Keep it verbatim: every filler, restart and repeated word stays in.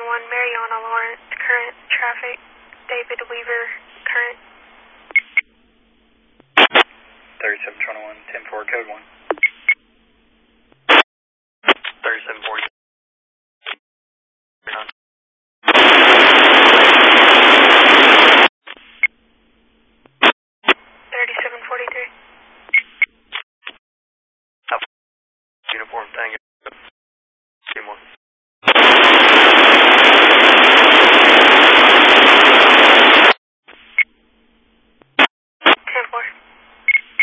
one, Mariana Lawrence, current traffic, David Weaver, current. thirty-seven twenty-one, ten four, code one.